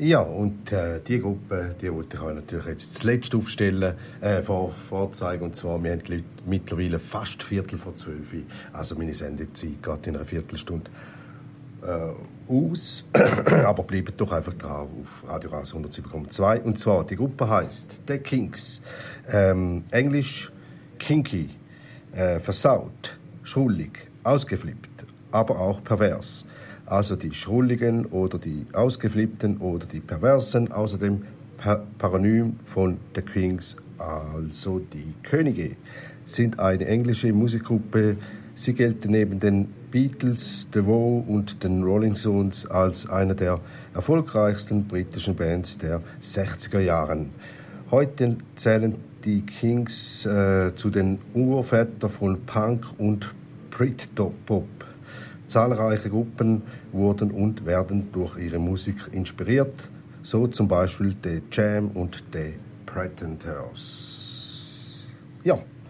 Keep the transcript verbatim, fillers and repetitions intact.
Ja, und äh, die Gruppe, die wollte ich euch natürlich jetzt zuletzt aufstellen, äh, vor, vorzeigen. Und zwar, wir haben die Leute mittlerweile fast Viertel vor zwölf. Also meine Sendezeit geht in einer Viertelstunde äh, aus. Aber bleibt doch einfach dran auf Radio Rasa hundertsieben Komma zwei. Und zwar, die Gruppe heisst The Kinks. Ähm, Englisch kinky, äh, versaut, schrullig, ausgeflippt, aber auch pervers. Also die Schrulligen oder die Ausgeflippten oder die Perversen, außerdem pa- Paranym von The Kings, also die Könige, sind eine englische Musikgruppe. Sie gelten neben den Beatles, The Who und den Rolling Stones als eine der erfolgreichsten britischen Bands der sechziger Jahren. Heute zählen die Kings äh, zu den Urvätern von Punk und Britpop. Zahlreiche Gruppen wurden und werden durch ihre Musik inspiriert, so zum Beispiel The Jam und The Pretenders. Ja.